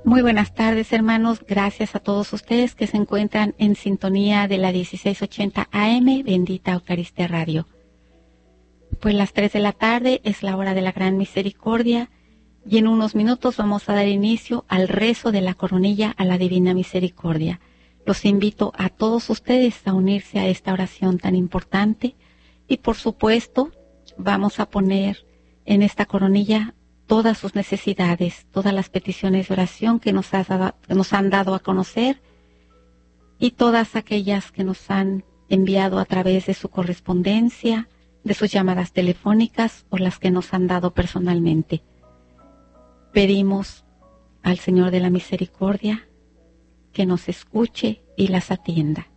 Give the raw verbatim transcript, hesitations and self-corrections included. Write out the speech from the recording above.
Muy buenas tardes, hermanos. Gracias a todos ustedes que se encuentran en sintonía de la dieciséis ochenta A M, Bendita Eucaristía Radio. Pues las tres de la tarde es la hora de la Gran Misericordia y en unos minutos vamos a dar inicio al rezo de la coronilla a la Divina Misericordia. Los invito a todos ustedes a unirse a esta oración tan importante y, por supuesto, vamos a poner en esta coronilla todas sus necesidades, todas las peticiones de oración que nos, has dado, que nos han dado a conocer y todas aquellas que nos han enviado a través de su correspondencia, de sus llamadas telefónicas o las que nos han dado personalmente. Pedimos al Señor de la Misericordia que nos escuche y las atienda.